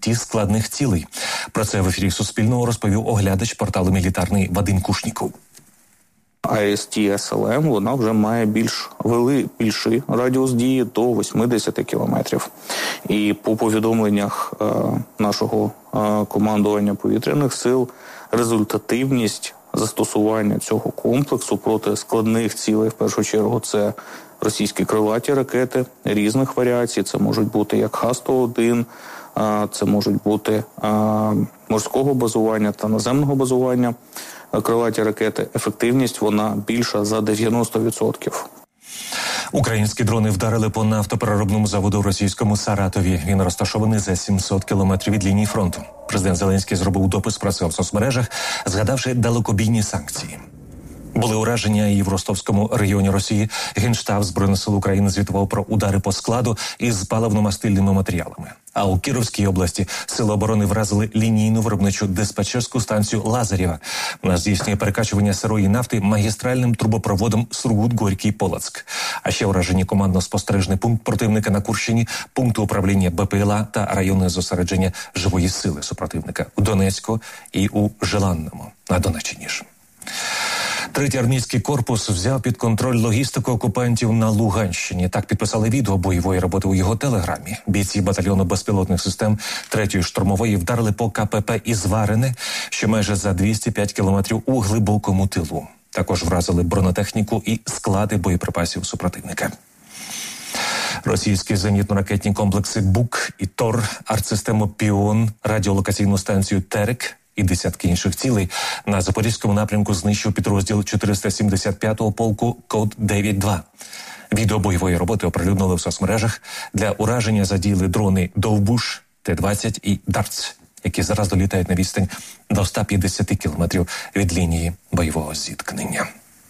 збитті складних цілей. Про це в ефірі Суспільного розповів оглядач порталу «Мілітарний» Вадим Кушніков. АСТ-СЛМ, вона вже має більший радіус дії до 80 кілометрів. І по повідомленнях нашого командування повітряних сил, результативність застосування цього комплексу проти складних цілей, в першу чергу, це російські крилаті ракети різних варіацій. Це можуть бути як Х-101, це можуть бути морського базування та наземного базування. Крилаті ракети, ефективність, вона більша за 90%. Українські дрони вдарили по нафтопереробному заводу в російському Саратові. Він розташований за 700 кілометрів від лінії фронту. Президент Зеленський зробив допис про це в соцмережах, згадавши далекобійні санкції. Були ураження і в Ростовському регіоні Росії. Генштаб Збройних сил України звітував про удари по складу із паливно-мастильними матеріалами. А у Кіровській області Сили оборони вразили лінійну виробничу диспетчерську станцію Лазарєва. Вона здійснює перекачування сирої нафти магістральним трубопроводом Сургут-Горький-Полоцк. А ще уражені командно-спостережний пункт противника на Курщині, пункти управління БПЛА та районне зосередження живої сили супротивника у Донецьку і у Желанному на Донеччині ж. Третій армійський корпус взяв під контроль логістику окупантів на Луганщині. Так підписали відео бойової роботи у його телеграмі. Бійці батальйону безпілотних систем 3-ї штурмової вдарили по КПП Ізварине, що майже за 205 кілометрів у глибокому тилу. Також вразили бронетехніку і склади боєприпасів супротивника. Російські зенітно-ракетні комплекси БУК і ТОР, артсистему «Піон», радіолокаційну станцію «Терек» і десятки інших цілей на Запорізькому напрямку знищив підрозділ 475-го полку «Код 9-2». Відео бойової роботи оприлюднили в соцмережах. Для ураження задіяли дрони «Довбуш», Т-20 і «Дартс», які зараз долітають на відстань до 150 кілометрів від лінії бойового зіткнення.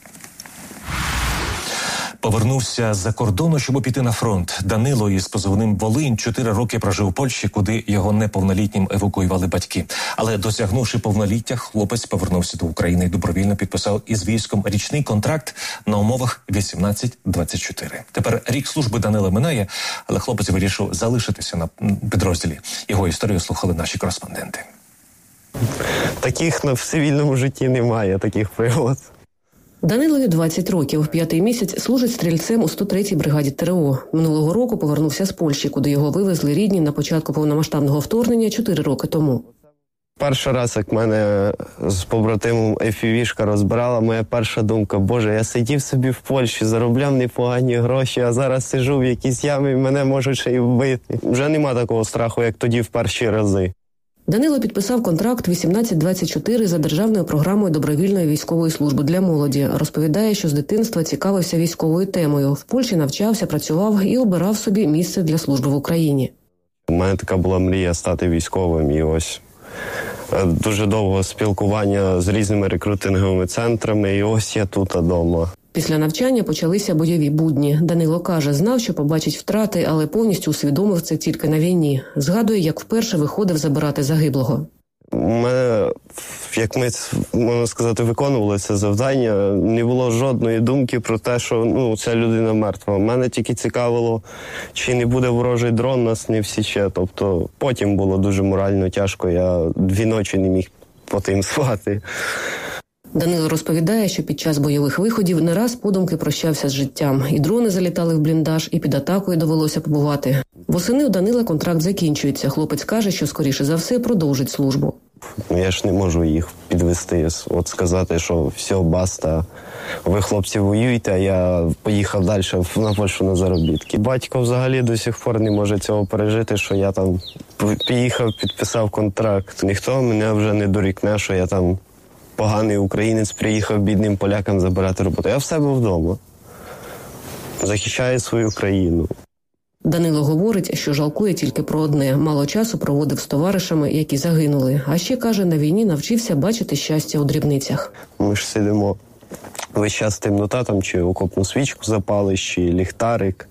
Повернувся з-за кордону, щоб піти на фронт. Данило із позивним «Волинь» 4 роки прожив у Польщі, куди його неповнолітнім евакуювали батьки. Але досягнувши повноліття, хлопець повернувся до України і добровільно підписав із військом річний контракт на умовах 18-24. Тепер рік служби Данила минає, але хлопець вирішив залишитися на підрозділі. Його історію слухали наші кореспонденти. Таких в цивільному житті немає, таких пригод. Данилові 20 років. 5-й місяць служить стрільцем у 103-й бригаді ТРО. Минулого року повернувся з Польщі, куди його вивезли рідні на початку повномасштабного вторгнення 4 роки тому. Перший раз, як мене з побратимом FPV-шка розбирала, моя перша думка: Боже, я сидів собі в Польщі, заробляв непогані гроші, а зараз сиджу в якійсь ямі і мене можуть ще й вбити. Вже нема такого страху, як тоді в перші рази. Данило підписав контракт 18-24 за державною програмою добровільної військової служби для молоді. Розповідає, що з дитинства цікавився військовою темою. В Польщі навчався, працював і обирав собі місце для служби в Україні. У мене така була мрія стати військовим. І ось дуже довго спілкування з різними рекрутинговими центрами. І ось я тут вдома. Після навчання почалися бойові будні. Данило каже, знав, що побачить втрати, але повністю усвідомив це тільки на війні. Згадує, як вперше виходив забирати загиблого. У мене, як ми, можна сказати, виконували це завдання, не було жодної думки про те, що ця людина мертва. Мене тільки цікавило, чи не буде ворожий дрон, нас не всіче. Тобто потім було дуже морально тяжко, я 2 ночі не міг по тим спати. Данило розповідає, що під час бойових виходів не раз подумки прощався з життям. І дрони залітали в бліндаж, і під атакою довелося побувати. Восени у Данила контракт закінчується. Хлопець каже, що скоріше за все продовжить службу. Я ж не можу їх підвести, сказати, що все, баста, ви, хлопці, воюєте, а я поїхав далі на Польщу на заробітки. Батько взагалі до сих пор не може цього пережити, що я там поїхав, підписав контракт. Ніхто мене вже не дорікне, що я там поганий українець, приїхав бідним полякам забирати роботу. Я в себе вдома. Захищаю свою країну. Данило говорить, що жалкує тільки про одне. Мало часу проводив з товаришами, які загинули. А ще, каже, на війні навчився бачити щастя у дрібницях. Ми ж сидимо весь час темнота, там чи окопну свічку запалиш, чи ліхтарик.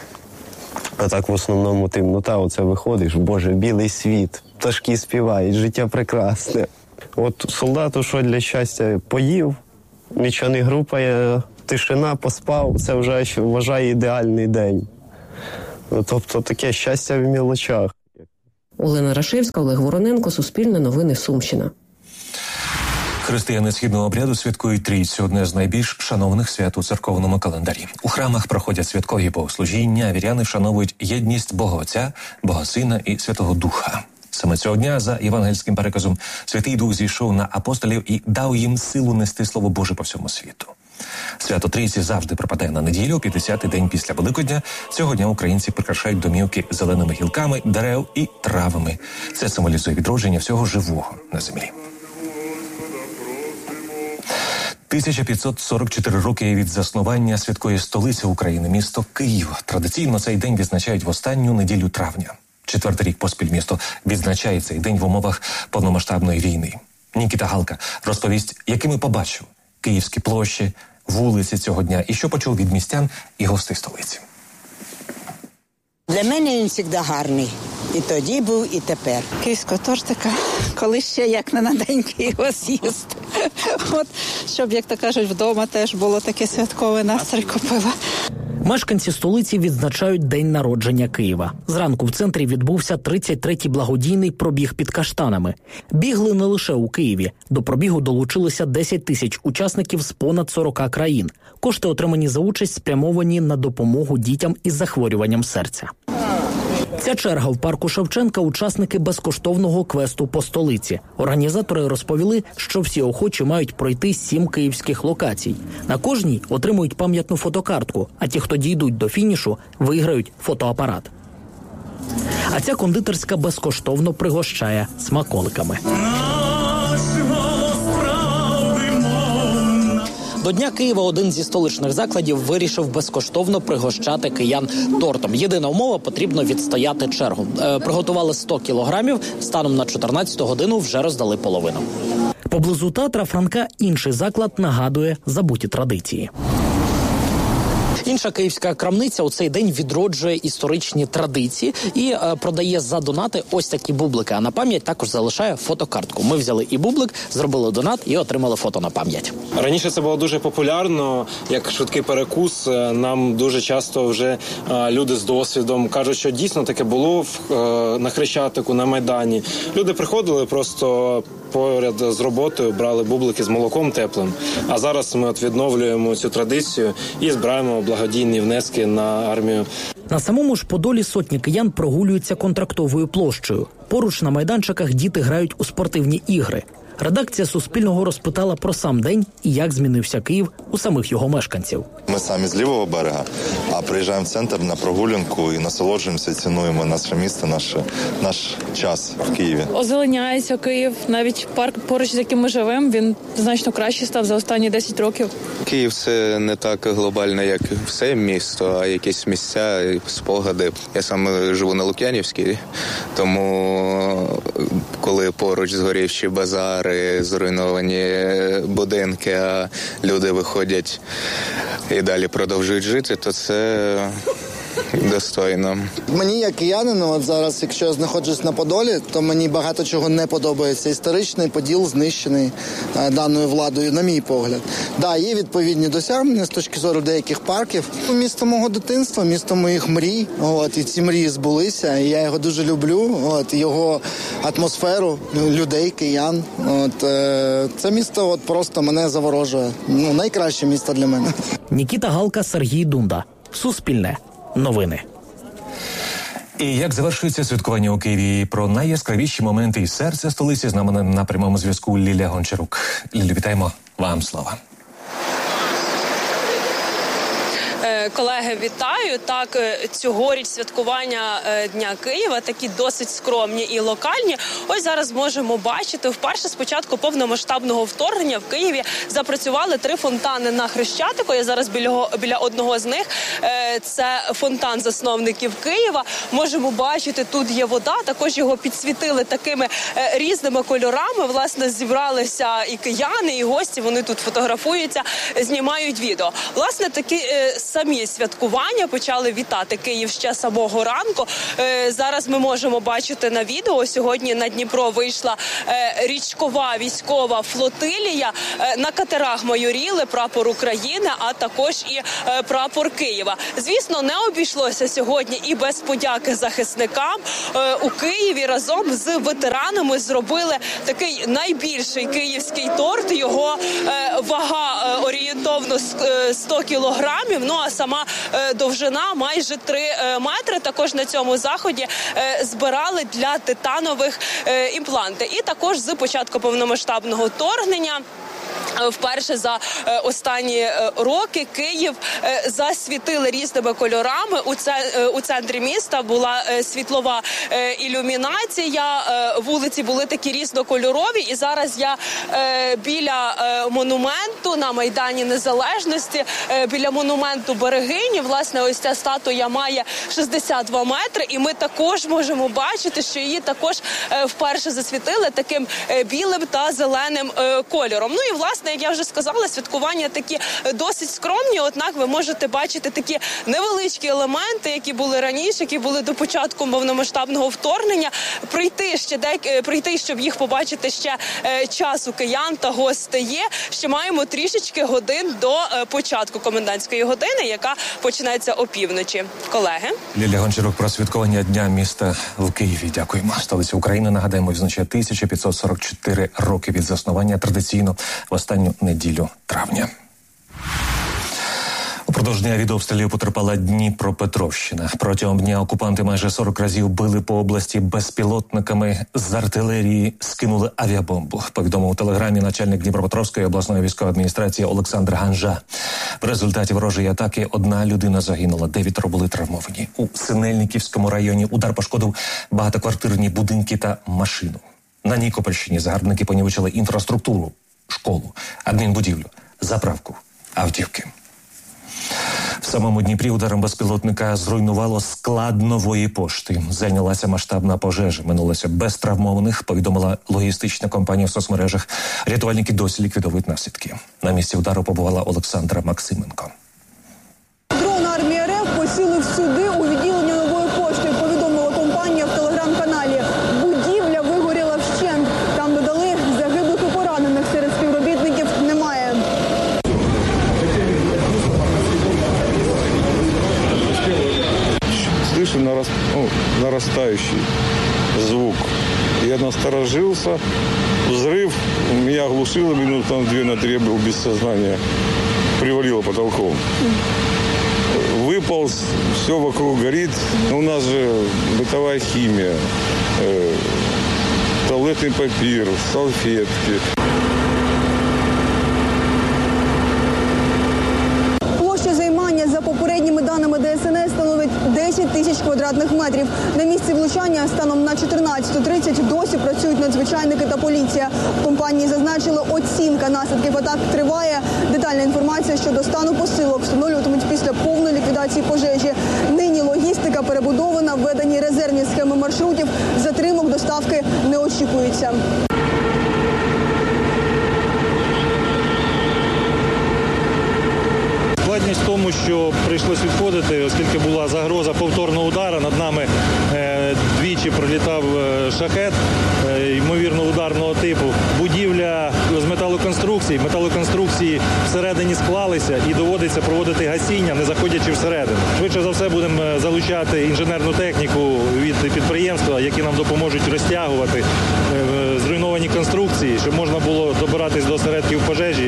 А так в основному темнота, оце виходиш, Боже, білий світ, пташки співають, життя прекрасне. От солдату, що для щастя, поїв, нічого не групає, тишина, поспав, це вже вважає ідеальний день. Тобто таке щастя в мілочах. Олена Рашевська, Олег Вороненко, Суспільне новини, Сумщина. Християни східного обряду святкують Трійцю – одне з найбільш шанованих свят у церковному календарі. У храмах проходять святкові богослужіння, а віряни вшановують єдність Бога Отця, Бога Сина і Святого Духа. Саме цього дня, за євангельським переказом, Святий Дух зійшов на апостолів і дав їм силу нести Слово Боже по всьому світу. Свято Трійці завжди припадає на неділю, 50-й день після Великодня. Цього дня українці прикрашають домівки зеленими гілками, дерев і травами. Це символізує відродження всього живого на землі. 1544 роки від заснування святкої столиці України – місто Київ. Традиційно цей день відзначають в останню неділю травня. 4-й рік поспіль місто відзначає цей день в умовах повномасштабної війни. Нікіта Галка розповість, якими побачив київські площі, вулиці цього дня і що почув від містян і гостей столиці. Для мене він завжди гарний. І тоді був, і тепер. Київського тортика, коли ще як не на день Києва з'їсти. От, щоб, як то кажуть, вдома теж було таке святковий настрій купила. Мешканці столиці відзначають день народження Києва. Зранку в центрі відбувся 33-й благодійний пробіг під Каштанами. Бігли не лише у Києві. До пробігу долучилося 10 тисяч учасників з понад 40 країн. Кошти, отримані за участь, спрямовані на допомогу дітям із захворюванням серця. Ця черга в парку Шевченка – учасники безкоштовного квесту по столиці. Організатори розповіли, що всі охочі мають пройти 7 київських локацій. На кожній отримують пам'ятну фотокартку, а ті, хто дійдуть до фінішу, виграють фотоапарат. А ця кондитерська безкоштовно пригощає смаколиками. До Дня Києва один зі столичних закладів вирішив безкоштовно пригощати киян тортом. Єдина умова – потрібно відстояти чергу. Приготували 100 кілограмів, станом на 14-ту годину вже роздали половину. Поблизу театра Франка інший заклад нагадує забуті традиції. Інша київська крамниця у цей день відроджує історичні традиції і продає за донати ось такі бублики. А на пам'ять також залишає фотокартку. Ми взяли і бублик, зробили донат і отримали фото на пам'ять. Раніше це було дуже популярно, як швидкий перекус. Нам дуже часто вже люди з досвідом кажуть, що дійсно таке було на Хрещатику, на Майдані. Люди приходили просто поряд з роботою, брали бублики з молоком теплим. А зараз ми відновлюємо цю традицію і збираємо благодійні внески на армію. На самому ж Подолі сотні киян прогулюються Контрактовою площею. Поруч на майданчиках діти грають у спортивні ігри. Редакція Суспільного розпитала про сам день і як змінився Київ у самих його мешканців. Ми самі з лівого берега, а приїжджаємо в центр на прогулянку і насолоджуємося, цінуємо наше місто, наш час в Києві. Озеленяється Київ, навіть парк поруч, з яким ми живемо, він значно краще став за останні 10 років. Київ – це не так глобально, як все місто, а якісь місця, спогади. Я сам живу на Лук'янівській, тому коли поруч згорівші базари, зруйновані будинки, а люди виходять і далі продовжують жити, то це достойно. Мені, як киянину, от зараз, якщо я знаходжусь на Подолі, то мені багато чого не подобається. Історичний Поділ знищений даною владою, на мій погляд. Да, є відповідні досягнення з точки зору деяких парків. Місто мого дитинства, місто моїх мрій. І ці мрії збулися, і я його дуже люблю. Його атмосферу, людей, киян. Це місто просто мене заворожує. Найкраще місто для мене. Нікіта Галка, Сергій Дунда. Суспільне. Новини. І як завершується святкування у Києві? Про найяскравіші моменти із серця столиці з нами на прямому зв'язку Лілія Гончарук. Лілю, вітаємо. Вам слава. Колеги, вітаю. Так, цьогоріч святкування Дня Києва такі досить скромні і локальні. Ось зараз можемо бачити, вперше з початку повномасштабного вторгнення в Києві запрацювали 3 фонтани на Хрещатику. Я зараз біля одного з них. Це фонтан засновників Києва. Можемо бачити, тут є вода, також його підсвітили такими різними кольорами. Власне, зібралися і кияни, і гості, вони тут фотографуються, знімають відео. Власне, такі самі скромні святкування. Почали вітати Київ ще самого ранку. Зараз ми можемо бачити на відео. Сьогодні на Дніпро вийшла річкова військова флотилія. На катерах майоріли прапор України, а також і прапор Києва. Звісно, не обійшлося сьогодні і без подяки захисникам. У Києві разом з ветеранами зробили такий найбільший київський торт. Його вага орієнтовно 100 кілограмів, ну а сама довжина майже 3 метри. Також на цьому заході збирали для титанових імпланти. І також з початку повномасштабного вторгнення вперше за останні роки Київ засвітили різними кольорами. У центрі міста була світлова ілюмінація, вулиці були такі різнокольорові. І зараз я біля монументу на Майдані Незалежності, біля монументу Берегині. Власне, ось ця статуя має 62 метри, і ми також можемо бачити, що її також вперше засвітили таким білим та зеленим кольором. Ну і, власне, як я вже сказала, святкування такі досить скромні, однак ви можете бачити такі невеличкі елементи, які були раніше, які були до початку повномасштабного вторгнення. Прийти, щоб їх побачити ще часу киян та гостей є. Ще маємо трішечки годин до початку комендантської години, яка починається опівночі. Колеги. Лілія Гончарук про святкування Дня міста в Києві. Дякуємо. Столиця України, нагадаємо, відзначає 1544 роки від заснування, традиційно в останню неділю травня. Упродовж дня від обстрілів потерпала Дніпропетровщина. Протягом дня окупанти майже 40 разів били по області безпілотниками, з артилерії скинули авіабомбу, повідомив у телеграмі начальник Дніпропетровської обласної військової адміністрації Олександр Ганжа. В результаті ворожої атаки 1 людина загинула, 9 були травмовані. У Синельниківському районі удар пошкодив багатоквартирні будинки та машину. На Нікопольщині загарбники понівечили інфраструктуру, школу, адмінбудівлю, заправку, автівки. В самому Дніпрі ударом безпілотника зруйнувало склад Нової пошти. Зайнялася масштабна пожежа. Минулося без травмованих, повідомила логістична компанія в соцмережах. Рятувальники досі ліквідовують наслідки. На місці удару побувала Олександра Максименко. Дрон армії РФ поцілив сюди у відділення Нової пошти, повідомила компанія в телеграм-каналі. Будівля вигоріла вщент. Там додали, загиблих і поранених серед співробітників немає. Слышу нарастающий звук. Я насторожился. Взрыв меня оглушило, минут на 2-3 я был без сознания. Привалило потолком. Выполз, все вокруг горит. У нас же бытовая химия, туалетный папир, салфетки. За попередніми даними ДСНС становить 10 тисяч квадратних метрів. На місці влучання станом на 14:30 досі працюють надзвичайники та поліція. В компанії зазначили, оцінка наслідків атак триває. Детальна інформація щодо стану посилок встановлюватимуть після повної ліквідації пожежі. Нині логістика перебудована, введені резервні схеми маршрутів. Затримок доставки не очікується. Складність в тому, що прийшлось відходити, оскільки була загроза повторного удару. Над нами двічі пролітав шахет, ймовірно, ударного типу. Будівля з металоконструкцій. Металоконструкції всередині склалися і доводиться проводити гасіння, не заходячи всередину. Швидше за все будемо залучати інженерну техніку від підприємства, які нам допоможуть розтягувати зруйновані конструкції, щоб можна було добиратись до осередків пожежі.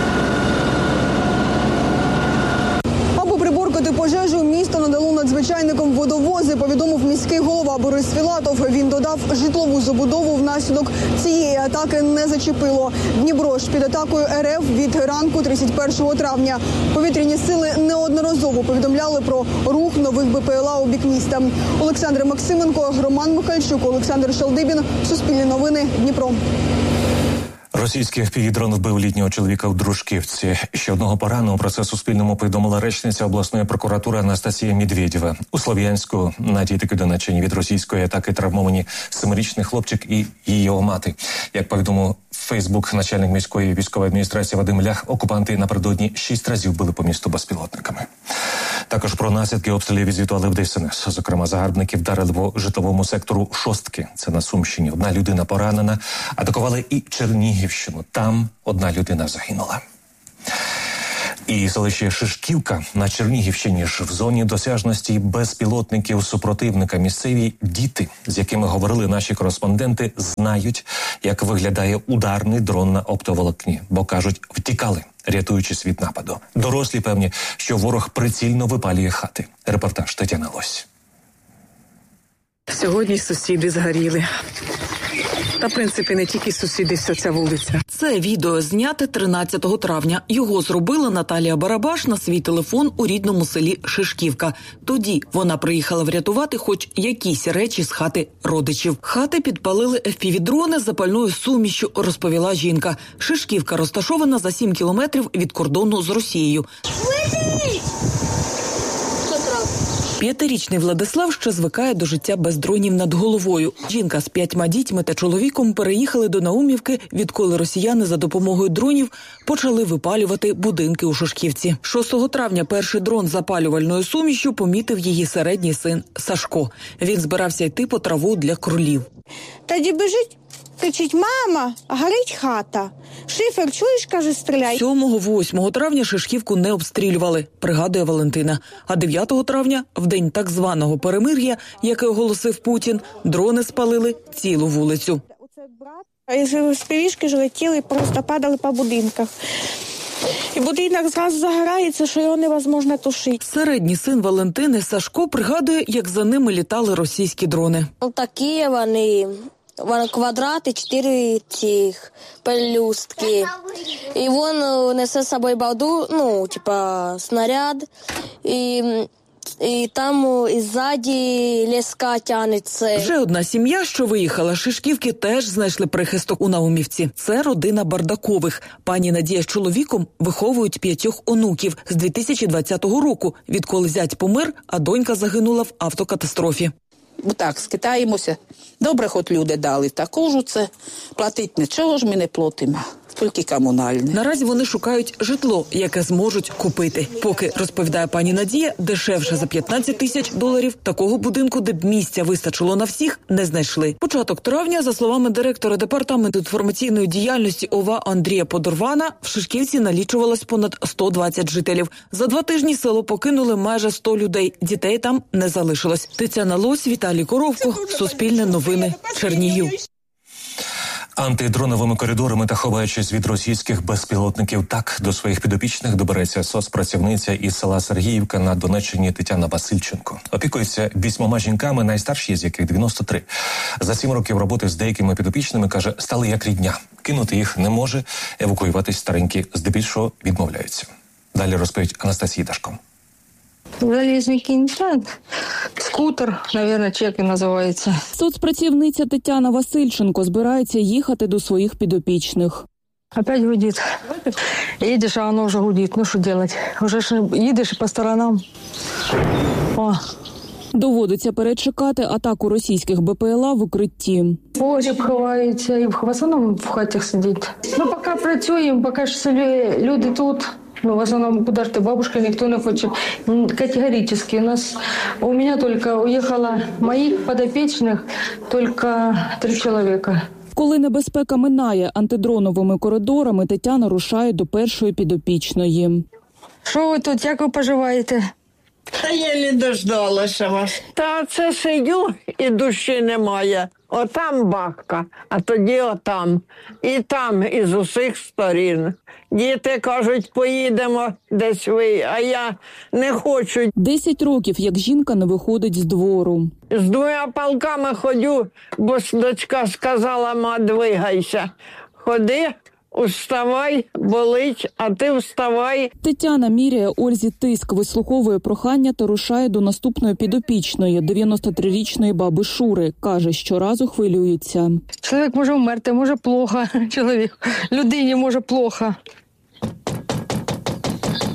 Приборкати пожежу місто надало надзвичайникам водовози, повідомив міський голова Борис Філатов. Він додав, житлову забудову внаслідок цієї атаки не зачепило. Дніпро ж під атакою РФ від ранку 31 травня. Повітряні сили неодноразово повідомляли про рух нових БПЛА у бік міста. Олександр Максименко, Роман Михальчук, Олександр Шалдибін. Суспільні новини. Дніпро. Російський FPV-дрон вбив літнього чоловіка в Дружківці. Ще одного пораненого. Про це Суспільному повідомила речниця обласної прокуратури Анастасія Медведєва. У Слов'янську на дітки Донеччині від російської атаки травмовані 7-річний хлопчик і його мати. Як повідомив Фейсбук начальник міської військової адміністрації Вадим Лях, окупанти напередодні 6 разів били по місту безпілотниками. Також про наслідки обстрілів звітували в ДСНС. Зокрема, загарбники вдарили по житловому сектору Шостки. Це на Сумщині. 1 людина поранена. Атакували і Чернігівщину. Там 1 людина загинула. І селище Шишківка на Чернігівщині ж в зоні досяжності безпілотників супротивника. Місцеві діти, з якими говорили наші кореспонденти, знають, як виглядає ударний дрон на оптоволокні. Бо, кажуть, втікали, рятуючись від нападу. Дорослі певні, що ворог прицільно випалює хати. Репортаж Тетяна Лось. Сьогодні сусіди згоріли. Та, в принципі, не тільки сусіди, вся ця вулиця. Це відео зняте 13 травня. Його зробила Наталія Барабаш на свій телефон у рідному селі Шишківка. Тоді вона приїхала врятувати хоч якісь речі з хати родичів. Хати підпалили FPV-дрони з запальною сумішчю, розповіла жінка. Шишківка розташована за 7 кілометрів від кордону з Росією. 5-річний Владислав ще звикає до життя без дронів над головою. Жінка з 5 дітьми та чоловіком переїхали до Наумівки, відколи росіяни за допомогою дронів почали випалювати будинки у Шишківці. 6 травня перший дрон з запалювальною сумішчю помітив її середній син Сашко. Він збирався йти по траву для кролів. Тоді біжить, кричить: «Мама, горить хата! Шифер, чуєш, каже, стріляй!» 7-8 травня Шишківку не обстрілювали, пригадує Валентина. А 9 травня, в день так званого перемир'я, яке оголосив Путін, дрони спалили цілу вулицю. З пиріжки ж летіли, просто падали по будинках. І будинок зразу загорається, що його невозможно тушити. Середній син Валентини Сашко пригадує, як за ними літали російські дрони. Такі вони квадрати, 4 цих пелюстки. І він несе з собою балду, снаряд. І там іззаді ліска тянеться. Вже одна сім'я, що виїхала з Шишківки, теж знайшли прихисток у Наумівці. Це родина Бардакових. Пані Надія з чоловіком виховують 5 онуків з 2020 року, відколи зять помер, а донька загинула в автокатастрофі. Так, скитаємося. Добре, хоч люди дали. Також це платить нічого ж ми не платимо. Тільки комунальне. Наразі вони шукають житло, яке зможуть купити. Поки, розповідає пані Надія, дешевше за $15 000 такого будинку, де б місця вистачило на всіх, не знайшли. Початок травня, за словами директора департаменту інформаційної діяльності ОВА Андрія Подорвана, в Шишківці налічувалось понад 120 жителів. За 2 тижні село покинули майже 100 людей. Дітей там не залишилось. Тетяна Лось, Віталій Коровко, Суспільне новини, Чернігів. Антидроновими коридорами та ховаючись від російських безпілотників, так до своїх підопічних добереться соцпрацівниця із села Сергіївка на Донеччині Тетяна Васильченко. Опікується 8 жінками, найстарші з яких 93. За 7 років роботи з деякими підопічними, каже, стали як рідня. Кинути їх не може, евакуюватись старенькі здебільшого відмовляються. Далі розповідь Анастасії Дашко. Залізники, скутер, мабуть, чеки називається. Соцпрацівниця Тетяна Васильченко збирається їхати до своїх підопічних. Опять гудить. Їдеш, а воно вже гудить. Ну, що робити? Вже ж їдеш по сторонам. О. Доводиться перечекати атаку російських БПЛА в укритті. Погріб ховаються і в основному в хатах сидять. Ну, поки працюємо, поки ж люди тут. Ну, в основном, куда ж ты, бабушка, никто не хочет. Категорически. У меня только уехало моих подопечных только 3 человека. Коли небезпека минає антидроновими коридорами, Тетяна рушає до першої підопічної. Що ви тут, як ви поживаєте? Та я не дождалася вас. Та це сидю і душі немає. Отам бахка, а тоді отам. І там із усіх сторін. Діти кажуть, поїдемо десь ви, а я не хочу. 10 років, як жінка не виходить з двору. З 2 палками ходю, бо дочка сказала, ма, двигайся. Ходи, уставай, болить, а ти вставай. Тетяна міряє Ользі тиск, вислуховує прохання та рушає до наступної підопічної, 93-річної баби Шури. Каже, щоразу хвилюється. Чоловік може вмерти, може плохо. Людині може плохо.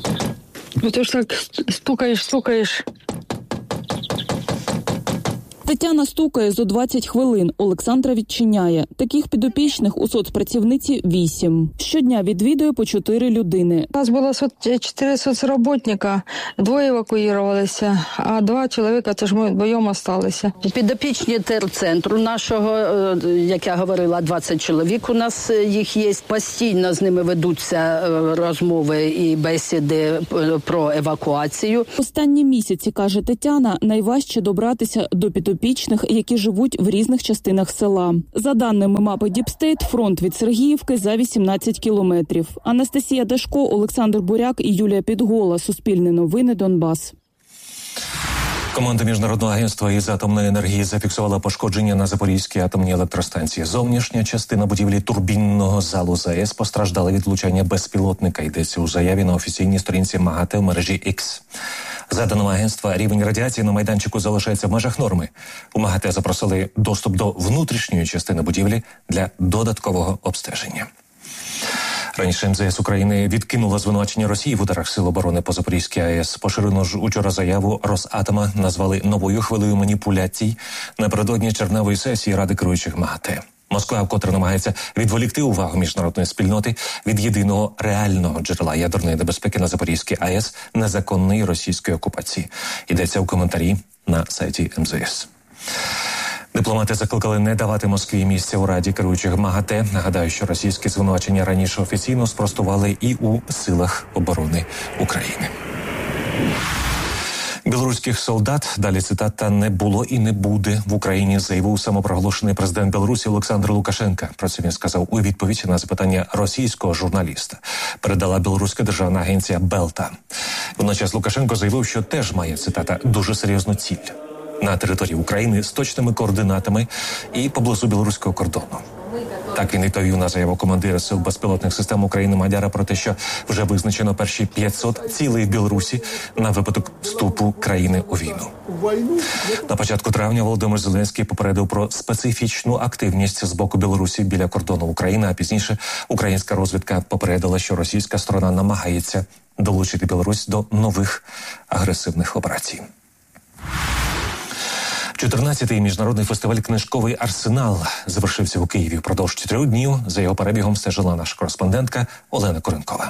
Ти ж так стукаєш. Тетяна стукає зо 20 хвилин. Олександра відчиняє. Таких підопічних у соцпрацівниці 8. Щодня відвідує по 4 людини. У нас було 4 соцработника, 2 евакуювалися, а 2 чоловіка, це ж ми вдвоєм залишилися. Підопічні терцентру нашого, як я говорила, 20 чоловік у нас їх є. Постійно з ними ведуться розмови і бесіди про евакуацію. Останні місяці, каже Тетяна, найважче добратися до підопічних, які живуть в різних частинах села. За даними мапи Діпстейт, фронт від Сергіївки за 18 кілометрів. Анастасія Дашко, Олександр Буряк і Юлія Підгола. Суспільне новини, Донбас. Команда Міжнародного агентства із атомної енергії зафіксувала пошкодження на Запорізькій атомній електростанції. Зовнішня частина будівлі турбінного залу ЗАЕС постраждала від влучання безпілотника. Йдеться у заяві на офіційній сторінці МАГАТЕ в мережі X. За даними агентства, рівень радіації на майданчику залишається в межах норми. У МАГАТЕ запросили доступ до внутрішньої частини будівлі для додаткового обстеження. Раніше МЗС України відкинула звинувачення Росії в ударах Сил оборони по Запорізькій АЕС. Поширено ж учора заяву Росатома назвали новою хвилею маніпуляцій напередодні червневої сесії Ради керуючих МАГАТЕ. Москва вкотре намагається відволікти увагу міжнародної спільноти від єдиного реального джерела ядерної небезпеки на Запорізькій АЕС – незаконної російської окупації. Йдеться у коментарі на сайті МЗС. Дипломати закликали не давати Москві місця у Раді керуючих МАГАТЕ. Нагадаю, що російські звинувачення раніше офіційно спростували і у Силах оборони України. Білоруських солдат, далі цитата, не було і не буде в Україні, заявив самопроголошений президент Білорусі Олександр Лукашенко. Про це він сказав у відповідь на запитання російського журналіста. Передала білоруська державна агенція Белта. Водночас Лукашенко заявив, що теж має, цитата, дуже серйозну ціль на території України з точними координатами і поблизу білоруського кордону. Так він відповів на заяву командира Сил безпілотних систем України Мадяра про те, що вже визначено перші 500 цілей в Білорусі на випадок вступу країни у війну. На початку травня Володимир Зеленський попередив про специфічну активність з боку Білорусі біля кордону України, а пізніше українська розвідка попередила, що російська сторона намагається долучити Білорусь до нових агресивних операцій. 14-й міжнародний фестиваль «Книжковий арсенал» завершився у Києві. Впродовж 4 днів за його перебігом стежила наша кореспондентка Олена Коренкова.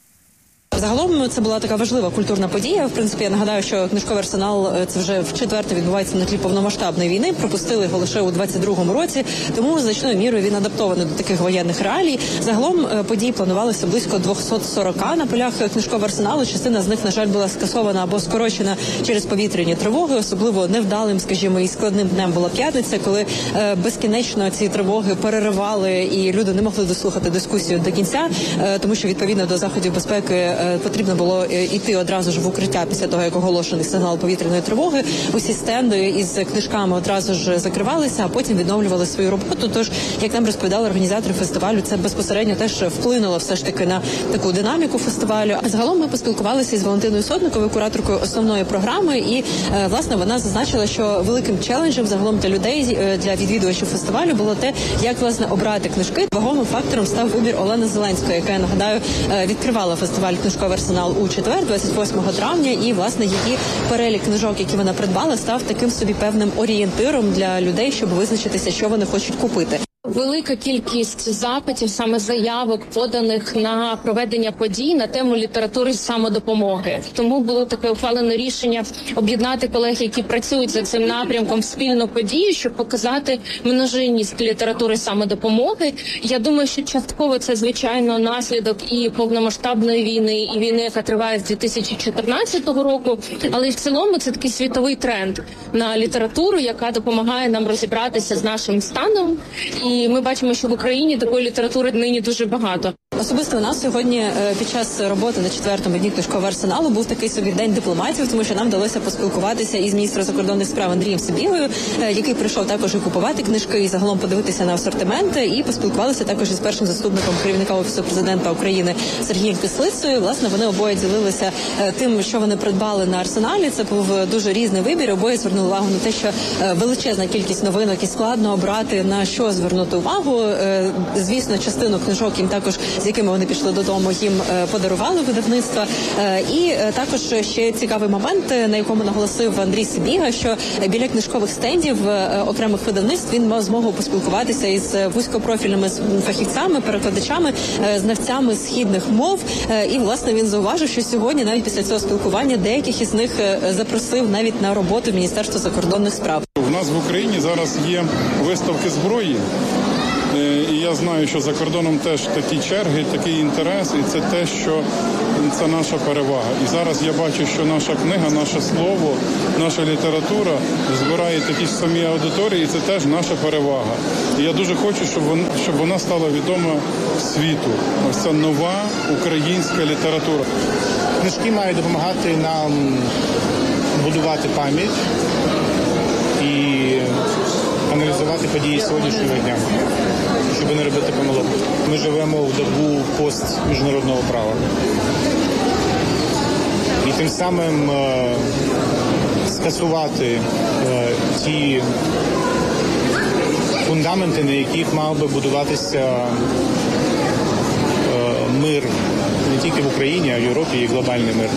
Загалом це була така важлива культурна подія. В принципі, я нагадаю, що книжковий арсенал це вже вчетверте відбувається на тлі повномасштабної війни. Пропустили його лише у 22-му році, тому значною мірою він адаптований до таких воєнних реалій. Загалом подій планувалося близько 240 на полях книжкового арсеналу. Частина з них, на жаль, була скасована або скорочена через повітряні тривоги. Особливо невдалим, скажімо, і складним днем була п'ятниця, коли безкінечно ці тривоги переривали і люди не могли дослухати дискусію до кінця, тому що відповідно до заходів безпеки потрібно було йти одразу ж в укриття після того, як оголошений сигнал повітряної тривоги. Усі стенди із книжками одразу ж закривалися, а потім відновлювали свою роботу. Тож, як нам розповідали організатори фестивалю, це безпосередньо теж вплинуло все ж таки на таку динаміку фестивалю. А загалом ми поспілкувалися із Валентиною Сотниковою, кураторкою основної програми, і, власне, вона зазначила, що великим челенджем загалом для людей, для відвідувачів фестивалю було те, як, власне, обрати книжки. Вагомим фактором став вибір Олени Зеленської, яка, я нагадаю, відкривала фестиваль «Книжковий арсенал» у четвер, 28 травня, і, власне, її перелік книжок, які вона придбала, став таким собі певним орієнтиром для людей, щоб визначитися, що вони хочуть купити. Велика кількість запитів, саме заявок, поданих на проведення подій на тему літератури самодопомоги. Тому було таке ухвалене рішення об'єднати колег, які працюють за цим напрямком, в спільну подію, щоб показати множинність літератури самодопомоги. Я думаю, що частково це, звичайно, наслідок і повномасштабної війни, і війни, яка триває з 2014 року. Але в цілому це такий світовий тренд на літературу, яка допомагає нам розібратися з нашим станом. І ми бачимо, що в Україні такої літератури нині дуже багато. Особисто у нас сьогодні під час роботи на 4-му дні книжкового арсеналу був такий собі день дипломатів, тому що нам вдалося поспілкуватися із міністром закордонних справ Андрієм Сибігою, який прийшов також і купувати книжки, і загалом подивитися на асортименти, і поспілкувалися також із першим заступником керівника Офісу президента України Сергієм Кислицею. Власне, вони обоє ділилися тим, що вони придбали на арсеналі. Це був дуже різний вибір. Обоє звернули увагу на те, що величезна кількість новинок і складно обрати, на що звернути увагу. Звісно, частину книжок їм також, з якими вони пішли додому, їм подарували видавництва. І також ще цікавий момент, на якому наголосив Андрій Сибіга, що біля книжкових стендів окремих видавництв він мав змогу поспілкуватися із вузькопрофільними фахівцями, перекладачами, знавцями східних мов. І, власне, він зауважив, що сьогодні, навіть після цього спілкування, деяких із них запросив навіть на роботу в Міністерство закордонних справ. У нас в Україні зараз є виставки зброї. І я знаю, що за кордоном теж такі черги, такий інтерес, і це те, що це наша перевага. І зараз я бачу, що наша книга, наше слово, наша література збирає такі ж самі аудиторії, і це теж наша перевага. І я дуже хочу, щоб вона стала відома світу. Ось ця нова українська література. Книжки мають допомагати нам будувати пам'ять і аналізувати події сьогоднішнього дня, щоб не робити помилок. Ми живемо в добу постміжнародного права. І тим самим скасувати ті фундаменти, на яких мав би будуватися мир не тільки в Україні, а й в Європі, і глобальний мир.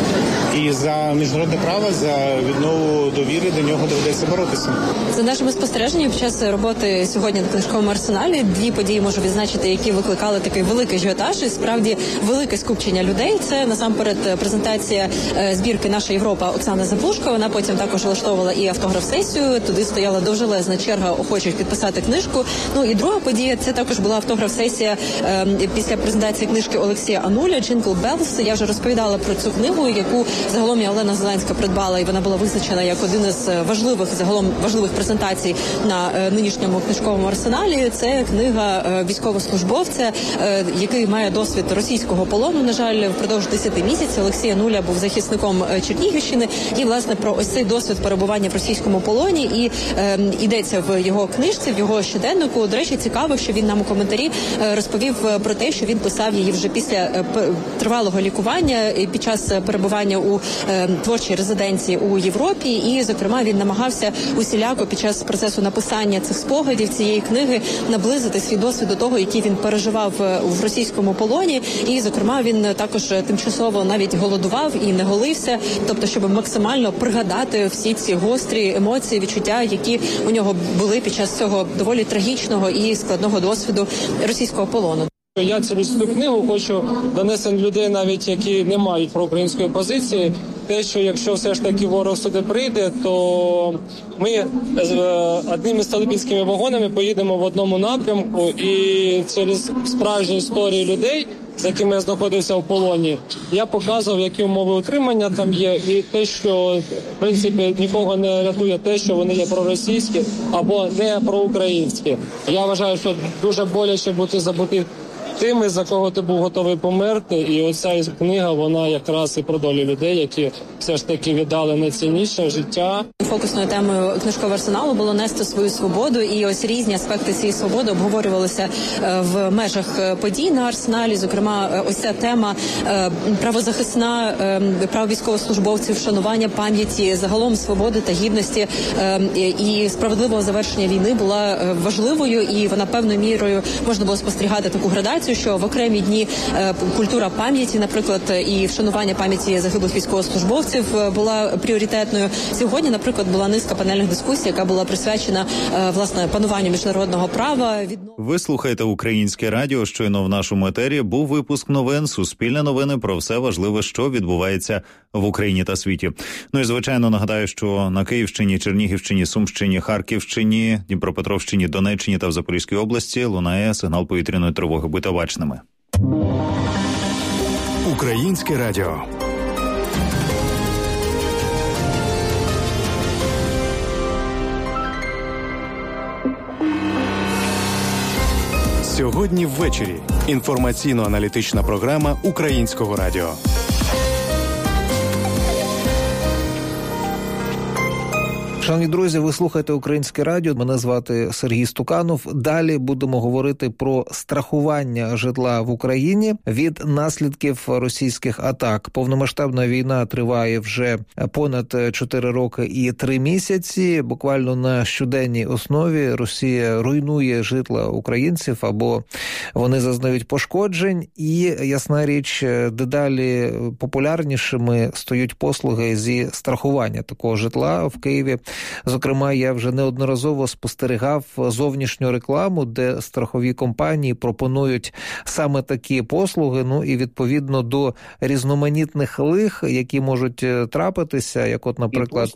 І за міжнародне право, за віднову довіри до нього доведеться боротися. За нашими спостереженнями, під час роботи сьогодні на книжковому арсеналі, дві події можу відзначити, які викликали такий великий ажіотаж і справді велике скупчення людей. Це насамперед презентація збірки «Наша Європа» Оксани Забушко. Вона потім також влаштовувала і автограф-сесію. Туди стояла довжелезна черга охочих підписати книжку. Ну і друга подія – це також була автограф-сесія після презентації книжки Олексія Ануля «Джингл Беллс». Я вже розповідала про цю книгу, яку загалом Олена Зеленська придбала, і вона була визначена як один із важливих презентацій на нинішньому книжковому арсеналі. Це книга військовослужбовця, який має досвід російського полону. На жаль, впродовж 10 місяців Олексій Ануля був захисником Чернігівщини. І, власне, про ось цей досвід перебування в російському полоні і йдеться в його книжці, в його щоденнику. До речі, цікаво, що він нам у коментарі розповів про те, що він писав її вже після тривалого лікування і під час перебування у творчій резиденції у Європі, і, зокрема, він намагався усіляко під час процесу написання цих спогадів, цієї книги, наблизити свій досвід до того, який він переживав в російському полоні, і, зокрема, він також тимчасово навіть голодував і не голився, тобто, щоб максимально пригадати всі ці гострі емоції, відчуття, які у нього були під час цього доволі трагічного і складного досвіду російського полону. Я через цю книгу хочу донести людей, навіть які не мають проукраїнської позиції, те, що якщо все ж таки ворог сюди прийде, то ми одними столипінськими вагонами поїдемо в одному напрямку, і через справжні історії людей, з якими я знаходився в полоні, я показував, які умови утримання там є, і те, що, в принципі, нікого не рятує те, що вони є проросійські або не проукраїнські. Я вважаю, що дуже боляче бути забути тими, за кого ти був готовий померти, і оця книга, вона якраз і про долю людей, які все ж таки віддали найцінніше життя. Фокусною темою книжкового арсеналу було нести свою свободу, і ось різні аспекти цієї свободи обговорювалися в межах подій на арсеналі. Зокрема, ось ця тема правозахисна, прав військовослужбовців, вшанування пам'яті, загалом свободи та гідності і справедливого завершення війни була важливою, і вона певною мірою можна було спостерігати таку градацію, що в окремі дні культура пам'яті, наприклад, і вшанування пам'яті загиблих військовослужбовців була пріоритетною. Сьогодні, наприклад, була низка панельних дискусій, яка була присвячена, власне, пануванню міжнародного права. Ви слухаєте Українське радіо. Щойно в нашому етері був випуск новин, суспільне новини про все важливе, що відбувається в Україні та світі. Ну і, звичайно, нагадаю, що на Київщині, Чернігівщині, Сумщині, Харківщині, Дніпропетровщині, Донеччині та в Запорізькій області лунає сигнал повітряної тривоги. Будьте бачними. Українське радіо. Сьогодні ввечері. Інформаційно-аналітична програма Українського радіо. Шановні друзі, ви слухаєте Українське радіо. Мене звати Сергій Стуканов. Далі будемо говорити про страхування житла в Україні від наслідків російських атак. Повномасштабна війна триває вже понад 4 роки і 3 місяці. Буквально на щоденній основі Росія руйнує житла українців або вони зазнають пошкоджень. І, ясна річ, дедалі популярнішими стають послуги зі страхування такого житла в Києві. Зокрема, я вже неодноразово спостерігав зовнішню рекламу, де страхові компанії пропонують саме такі послуги, ну і відповідно до різноманітних лих, які можуть трапитися, як от, наприклад,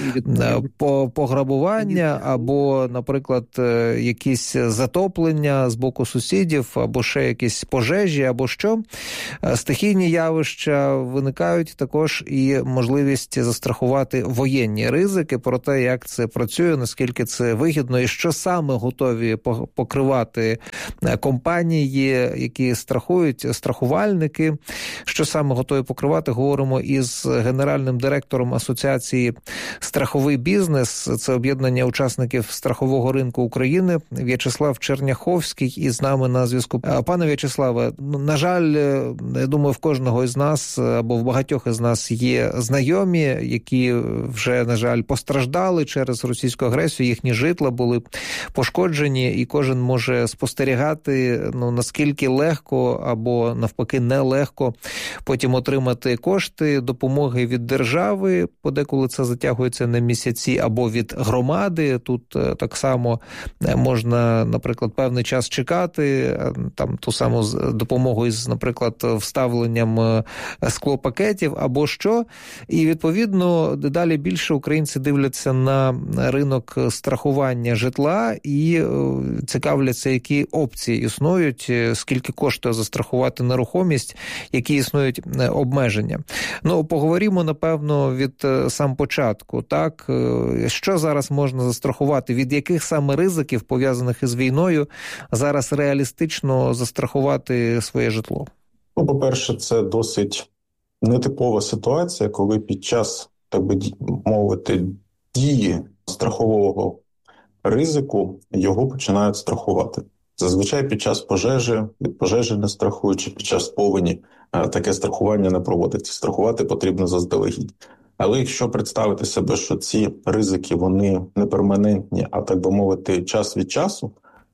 пограбування або, наприклад, якісь затоплення з боку сусідів, або ще якісь пожежі, або що. Стихійні явища виникають, також і можливість застрахувати воєнні ризики, про те, як це працює, наскільки це вигідно і що саме готові покривати компанії, які страхують, страхувальники, що саме готові покривати, говоримо із генеральним директором Асоціації «Страховий бізнес», це об'єднання учасників страхового ринку України, В'ячеслав Черняховський із нами на зв'язку. Пане В'ячеславе, на жаль, я думаю, в кожного із нас або в багатьох із нас є знайомі, які вже, на жаль, постраждали через російську агресію, їхні житла були пошкоджені, і кожен може спостерігати, наскільки легко або навпаки нелегко потім отримати кошти, допомоги від держави, подеколи це затягується на місяці, або від громади. Тут так само можна, наприклад, певний час чекати, там ту саму допомогу із, наприклад, вставленням склопакетів або що. І, відповідно, дедалі більше українці дивляться на ринок страхування житла і цікавляться, які опції існують, скільки коштує застрахувати нерухомість, які існують обмеження. Поговоримо, напевно, від сам початку. Так, що зараз можна застрахувати? Від яких саме ризиків, пов'язаних із війною, зараз реалістично застрахувати своє житло? По-перше, це досить нетипова ситуація, коли під час, так би мовити, дії страхового ризику його починають страхувати. Зазвичай під час пожежі, від пожежі не страхують, чи під час повені таке страхування не проводиться. Страхувати потрібно заздалегідь. Але якщо представити себе, що ці ризики, вони не перманентні, а, так би мовити, час від часу,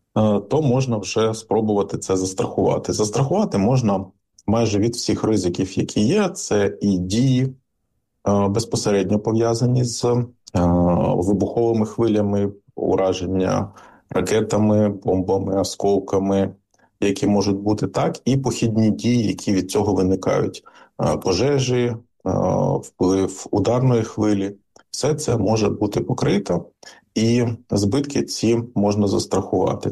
то можна вже спробувати це застрахувати. Застрахувати можна майже від всіх ризиків, які є. Це і дії безпосередньо пов'язані з вибуховими хвилями, ураження ракетами, бомбами, осколками, які можуть бути, так, і похідні дії, які від цього виникають. Пожежі, вплив ударної хвилі. Все це може бути покрито, і збитки ці можна застрахувати.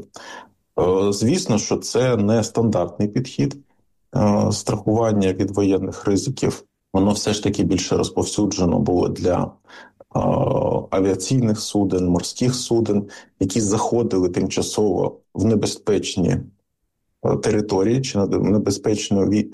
Звісно, що це не стандартний підхід. Страхування від воєнних ризиків, воно все ж таки більше розповсюджено було для авіаційних суден, морських суден, які заходили тимчасово в небезпечні території чи на небезпечні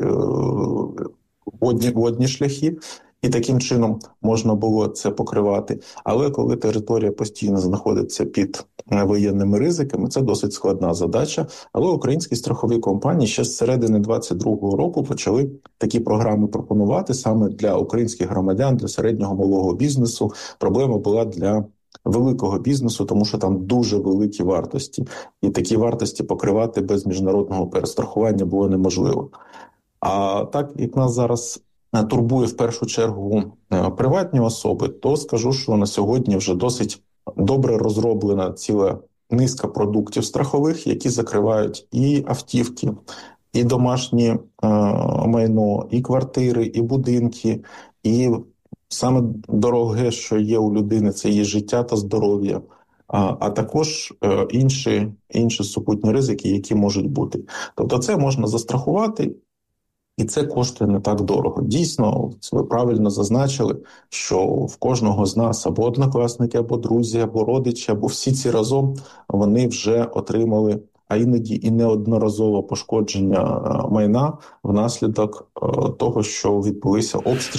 водні шляхи, і таким чином можна було це покривати. Але коли територія постійно знаходиться під воєнними ризиками, це досить складна задача. Але українські страхові компанії ще з середини 2022 року почали такі програми пропонувати саме для українських громадян, для середнього малого бізнесу. Проблема була для великого бізнесу, тому що там дуже великі вартості. І такі вартості покривати без міжнародного перестрахування було неможливо. А так, як нас зараз турбує в першу чергу приватні особи, то скажу, що на сьогодні вже досить добре розроблена ціла низка продуктів страхових, які закривають і автівки, і домашнє майно, і квартири, і будинки, і саме дороге, що є у людини, це її життя та здоров'я, а також інші супутні ризики, які можуть бути. Тобто це можна застрахувати, і це коштує не так дорого. Дійсно, ви правильно зазначили, що в кожного з нас або однокласники, або друзі, або родичі, або всі ці разом, вони вже отримали, а іноді і неодноразово пошкодження майна внаслідок того, що відбулися обстріли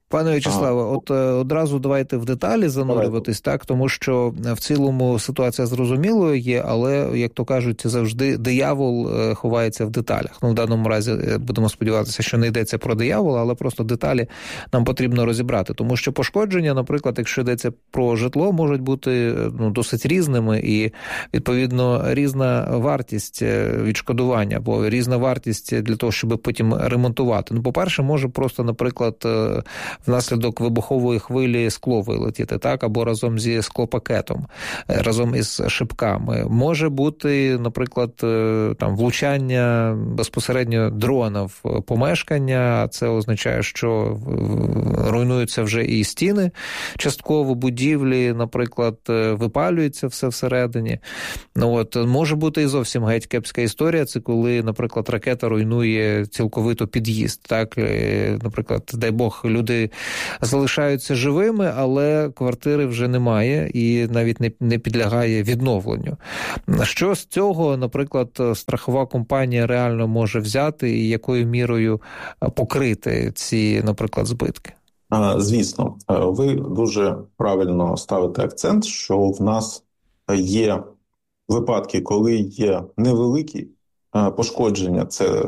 Пане В'ячеславе, от одразу давайте в деталі занурюватись, так, тому що в цілому ситуація зрозумілою є, але, як то кажуть, завжди диявол ховається в деталях. Ну, в даному разі будемо сподіватися, що не йдеться про диявола, але просто деталі нам потрібно розібрати, тому що пошкодження, наприклад, якщо йдеться про житло, можуть бути досить різними і, відповідно, різна вартість відшкодування, або різна вартість для того, щоб потім ремонтувати. Ну, по-перше, може просто, наприклад, внаслідок вибухової хвилі скло вилетіти, так, або разом зі склопакетом, разом із шибками. Може бути, наприклад, там влучання безпосередньо дрона в помешкання, це означає, що руйнуються вже і стіни частково, будівлі, наприклад, випалюється все всередині. Ну, от, може бути і зовсім геть кепська історія, це коли, наприклад, ракета руйнує цілковито під'їзд, так, наприклад, дай Бог, люди залишаються живими, але квартири вже немає і навіть не підлягає відновленню. Що з цього, наприклад, страхова компанія реально може взяти і якою мірою покрити ці, наприклад, збитки? Звісно, ви дуже правильно ставите акцент, що в нас є випадки, коли є невеликі пошкодження, це,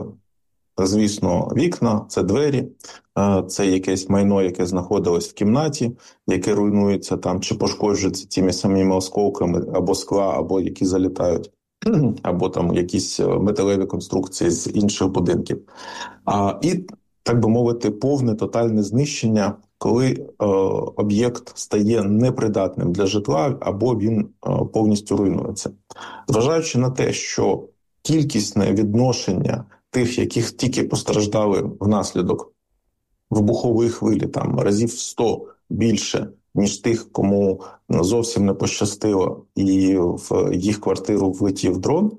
звісно, вікна, це двері, це якесь майно, яке знаходилось в кімнаті, яке руйнується там, чи пошкоджується тими самими осколками або скла, або які залітають, або там якісь металеві конструкції з інших будинків. І, так би мовити, повне тотальне знищення, коли об'єкт стає непридатним для житла, або він повністю руйнується. Зважаючи на те, що кількісне відношення тих, яких тільки постраждали внаслідок вибухової хвилі, там разів 100 більше, ніж тих, кому зовсім не пощастило і в їх квартиру влетів дрон,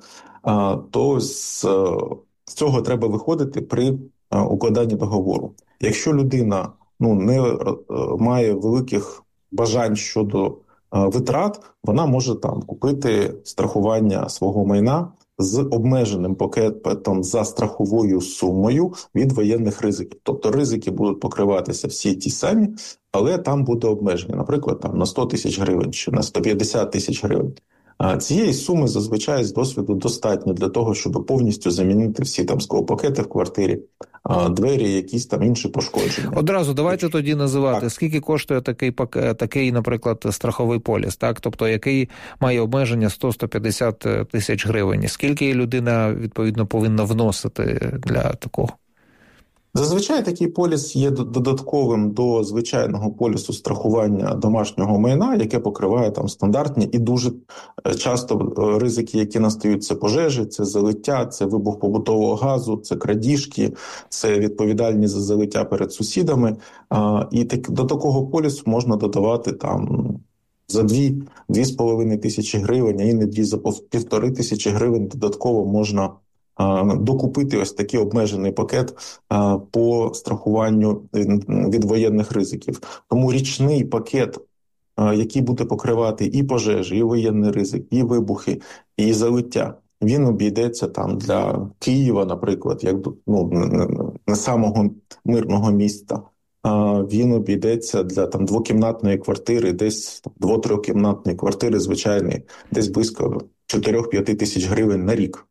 то з цього треба виходити при укладанні договору. Якщо людина не має великих бажань щодо витрат, вона може там купити страхування свого майна з обмеженим пакетом за страховою сумою від воєнних ризиків. Тобто ризики будуть покриватися всі ті самі, але там буде обмеження, наприклад, там на 100 тисяч гривень чи на 150 тисяч гривень. Цієї суми зазвичай з досвіду достатньо для того, щоб повністю замінити всі там склопакети в квартирі, двері, якісь там інші пошкодження. Одразу давайте тоді називати, скільки коштує такий, наприклад, страховий поліс, так? Тобто, який має обмеження 100-150 тисяч гривень. Скільки людина, відповідно, повинна вносити для такого? Зазвичай такий поліс є додатковим до звичайного полісу страхування домашнього майна, яке покриває там стандартні і дуже часто ризики, які настають, це пожежі, це залиття, це вибух побутового газу, це крадіжки, це відповідальність за залиття перед сусідами. І до такого полісу можна додавати там за 2-2,5 тисячі гривень, а іноді за 1,5 тисячі гривень додатково можна докупити ось такий обмежений пакет по страхуванню від воєнних ризиків. Тому річний пакет, який буде покривати і пожежі, і воєнний ризик, і вибухи, і залиття, він обійдеться там для Києва, наприклад, як не самого мирного міста. Він обійдеться для там двокімнатної квартири, десь 2-3-кімнатної квартири звичайної, десь близько 4-5 тисяч гривень на рік.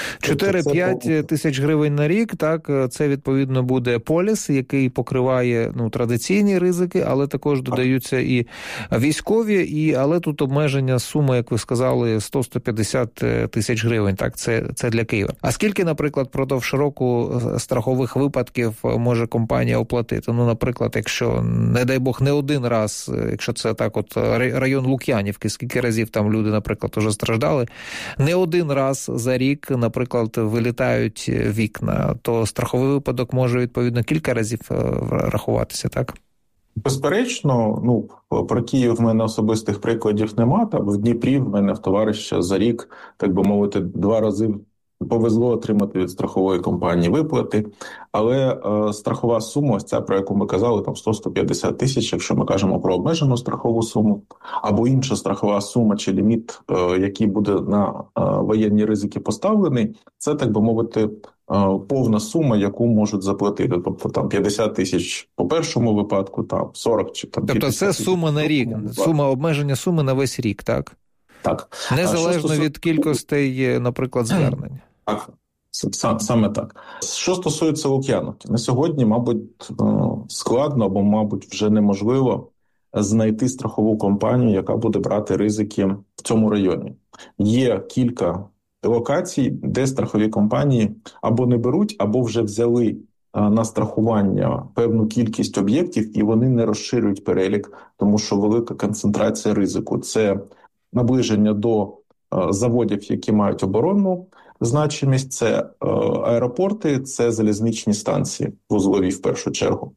4-5 тисяч гривень на рік, так, це відповідно буде поліс, який покриває традиційні ризики, але також додаються і військові, але тут обмеження суми, як ви сказали, 100-150 тисяч гривень, так, це для Києва. А скільки, наприклад, впродовж року страхових випадків може компанія оплатити? Наприклад, якщо, не дай Бог, не один раз, якщо це так от район Лук'янівки, скільки разів там люди, наприклад, уже страждали, не один раз за рік, наприклад, вилітають вікна, то страховий випадок може, відповідно, кілька разів рахуватися, так? Безперечно, про Київ в мене особистих прикладів нема. Там в Дніпрі в мене в товариша за рік, так би мовити, 2 рази повезло отримати від страхової компанії виплати. Але страхова сума, ось ця, про яку ми казали, там 100-150 тисяч, якщо ми кажемо про обмежену страхову суму, або інша страхова сума чи ліміт, який буде на воєнні ризики поставлений, це, так би мовити, повна сума, яку можуть заплатити. Тобто там 50 тисяч по першому випадку, там 40 чи там 50 Тобто це сума на рік, сума обмеження суми на весь рік, так? Так. Незалежно від кількостей, наприклад, звернень. Так, саме так. Що стосується Лук'яновки, на сьогодні, мабуть, складно або, мабуть, вже неможливо знайти страхову компанію, яка буде брати ризики в цьому районі. Є кілька локацій, де страхові компанії або не беруть, або вже взяли на страхування певну кількість об'єктів, і вони не розширюють перелік, тому що велика концентрація ризику. Це наближення до заводів, які мають оборонну значимість, це аеропорти, це залізничні станції, вузлові в першу чергу,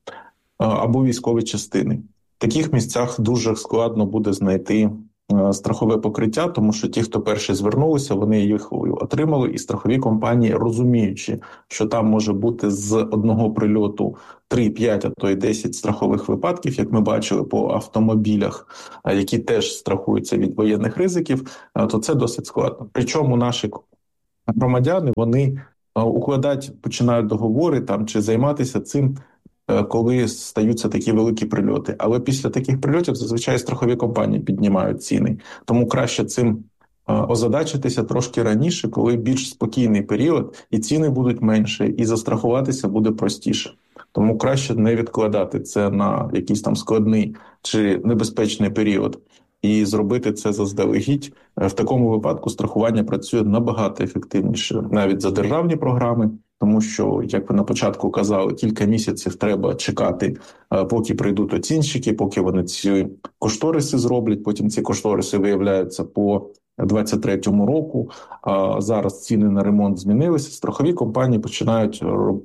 або військові частини. В таких місцях дуже складно буде знайти страхове покриття, тому що ті, хто перші звернулися, вони їх отримали, і страхові компанії, розуміючи, що там може бути з одного прильоту 3, 5, а то й 10 страхових випадків, як ми бачили по автомобілях, які теж страхуються від воєнних ризиків, то це досить складно. Причому наші громадяни, вони укладати починають договори там чи займатися цим, коли стаються такі великі прильоти. Але після таких прильотів зазвичай страхові компанії піднімають ціни. Тому краще цим озадачитися трошки раніше, коли більш спокійний період, і ціни будуть менше, і застрахуватися буде простіше. Тому краще не відкладати це на якийсь там складний чи небезпечний період і зробити це заздалегідь. В такому випадку страхування працює набагато ефективніше навіть за державні програми, тому що, як ви на початку казали, кілька місяців треба чекати, поки прийдуть оцінщики, поки вони ці кошториси зроблять, потім ці кошториси виявляються по 23-му року, а зараз ціни на ремонт змінилися. Страхові компанії починають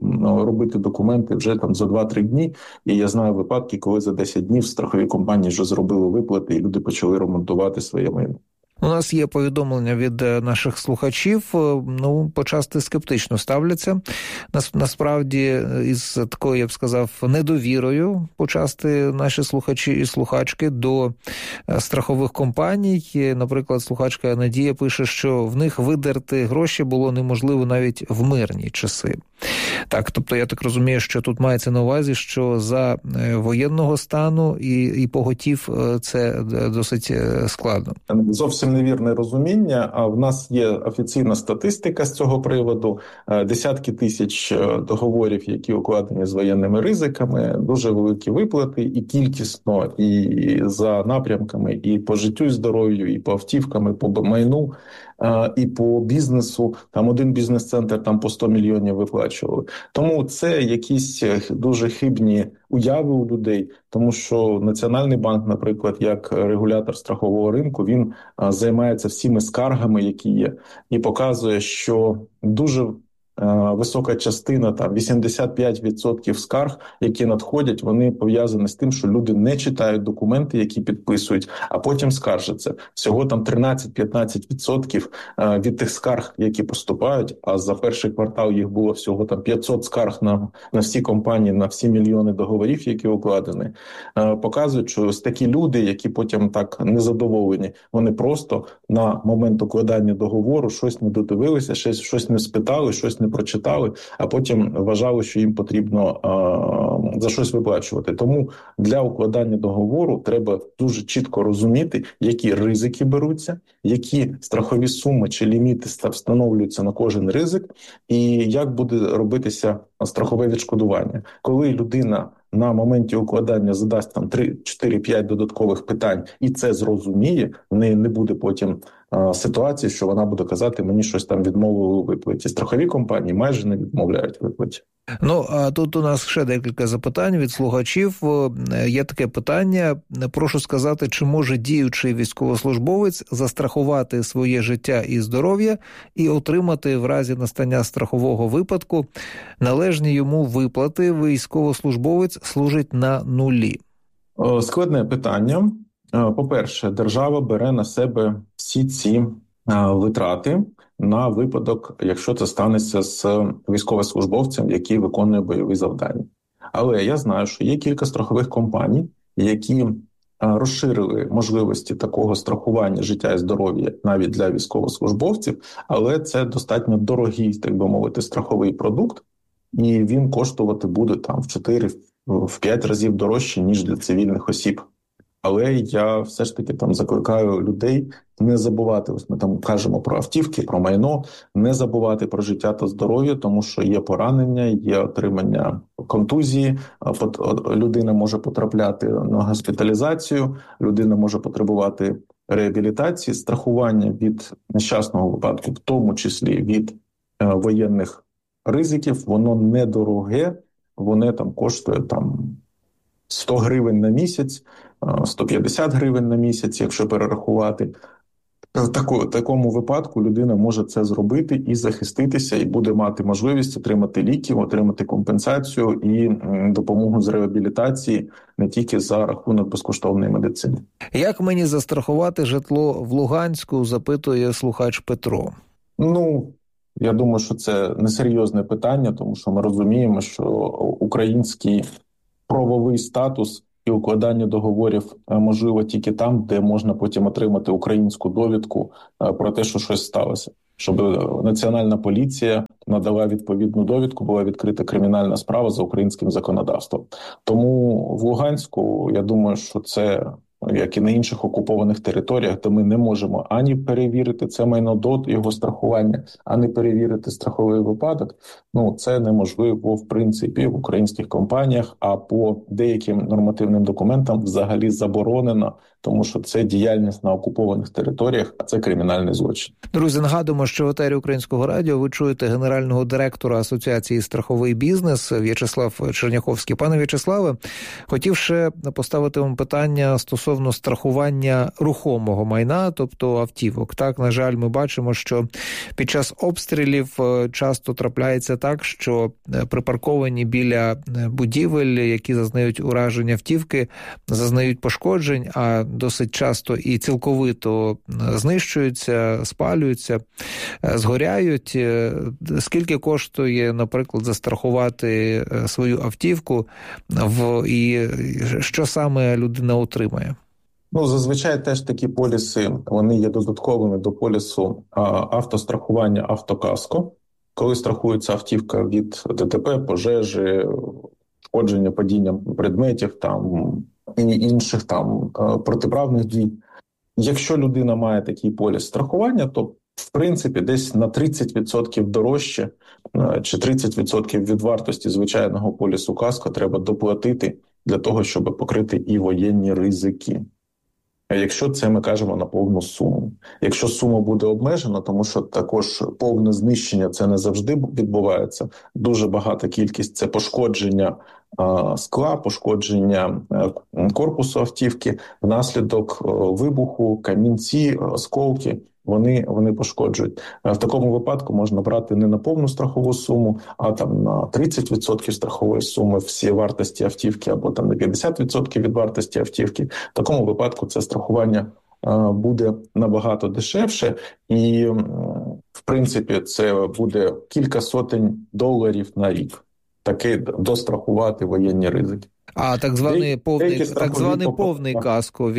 робити документи вже там за 2-3 дні, і я знаю випадки, коли за 10 днів страхові компанії вже зробили виплати, і люди почали ремонтувати своє майно. У нас є повідомлення від наших слухачів, почасти скептично ставляться. Насправді, із такою, я б сказав, недовірою почасти наші слухачі і слухачки до страхових компаній. Наприклад, слухачка Надія пише, що в них видерти гроші було неможливо навіть в мирні часи. Так, тобто я так розумію, що тут мається на увазі, що за воєнного стану і поготів це досить складно. Зовсім невірне розуміння. А в нас є офіційна статистика з цього приводу. Десятки тисяч договорів, які укладені з воєнними ризиками, дуже великі виплати і кількісно, і за напрямками, і по життю і здоров'ю, і по автівкам, і по майну, і по бізнесу. Там один бізнес-центр там по 100 мільйонів виплачували. Тому це якісь дуже хибні уяви у людей, тому що Національний банк, наприклад, як регулятор страхового ринку, він займається всіми скаргами, які є, і показує, що дуже висока частина, там 85% скарг, які надходять, вони пов'язані з тим, що люди не читають документи, які підписують, а потім скаржаться. Всього там 13-15% від тих скарг, які поступають, а за перший квартал їх було всього там 500 скарг на всі компанії, на всі мільйони договорів, які укладені, показують, що ось такі люди, які потім так незадоволені, вони просто на момент укладання договору щось не додивилися, щось не спитали, щось не прочитали, а потім вважали, що їм потрібно за щось виплачувати. Тому для укладання договору треба дуже чітко розуміти, які ризики беруться, які страхові суми чи ліміти встановлюються на кожен ризик, і як буде робитися страхове відшкодування. Коли людина на моменті укладання задасть там 3, 4, 5 додаткових питань і це зрозуміє, в неї не буде потім ситуації, що вона буде казати, мені щось там відмовили у виплаті. Страхові компанії майже не відмовляють виплаті. Ну, а тут у нас ще декілька запитань від слухачів. Є таке питання. Прошу сказати, чи може діючий військовослужбовець застрахувати своє життя і здоров'я і отримати в разі настання страхового випадку належні йому виплати? Військовослужбовець служить на нулі. Складне питання. По-перше, держава бере на себе всі ці витрати на випадок, якщо це станеться з військовослужбовцем, який виконує бойові завдання. Але я знаю, що є кілька страхових компаній, які розширили можливості такого страхування життя і здоров'я навіть для військовослужбовців, але це достатньо дорогий, так би мовити, страховий продукт, і він коштувати буде там в 4-5 разів дорожче, ніж для цивільних осіб. Але я все ж таки там закликаю людей не забувати, ось ми там кажемо про автівки, про майно, не забувати про життя та здоров'я, тому що є поранення, є отримання контузії, людина може потрапляти на госпіталізацію, людина може потребувати реабілітації, страхування від нещасного випадку, в тому числі від воєнних ризиків, воно недороге, воно там коштує там 100 гривень на місяць, 150 гривень на місяць, якщо перерахувати. В такому випадку людина може це зробити і захиститися, і буде мати можливість отримати ліки, отримати компенсацію і допомогу з реабілітації не тільки за рахунок безкоштовної медицини. Як мені застрахувати житло в Луганську, запитує слухач Петро. Я думаю, що це несерйозне питання, тому що ми розуміємо, що український правовий статус і укладання договорів можливо тільки там, де можна потім отримати українську довідку про те, що щось сталося. Щоб Національна поліція надала відповідну довідку, була відкрита кримінальна справа за українським законодавством. Тому в Луганську, я думаю, що це, як і на інших окупованих територіях, де ми не можемо ані перевірити це майно до його страхування, ані перевірити страховий випадок. Це неможливо, в принципі, в українських компаніях, а по деяким нормативним документам взагалі заборонено, тому що це діяльність на окупованих територіях, а це кримінальний злочин. Друзі, нагадуємо, що в етері Українського радіо ви чуєте генерального директора Асоціації «Страховий бізнес» В'ячеслав Черняховський. Пане В'ячеславе, хотів ще поставити вам питання стосовно страхування рухомого майна, тобто автівок. Так, на жаль, ми бачимо, що під час обстрілів часто трапляється так, що припарковані біля будівель, які зазнають ураження автівки, зазнають пошкоджень, а досить часто і цілковито знищуються, спалюються, згоряють. Скільки коштує, наприклад, застрахувати свою автівку і що саме людина отримає? Зазвичай теж такі поліси, вони є додатковими до полісу автострахування «Автокаско», коли страхується автівка від ДТП, пожежі, шкодження падінням предметів і інших протиправних дій. Якщо людина має такий поліс страхування, то в принципі десь на 30% дорожче чи 30% від вартості звичайного полісу «Каско» треба доплатити для того, щоб покрити і воєнні ризики. Якщо це ми кажемо на повну суму. Якщо сума буде обмежена, тому що також повне знищення це не завжди відбувається. Дуже багата кількість – це пошкодження скла, пошкодження корпусу автівки, внаслідок вибуху, камінці, осколки. Вони пошкоджують. В такому випадку можна брати не на повну страхову суму, а на 30% страхової суми всі вартості автівки, або на 50% від вартості автівки. В такому випадку це страхування буде набагато дешевше і, в принципі, це буде кілька сотень доларів на рік. Таки дострахувати воєнні ризики. А так званий повний каско,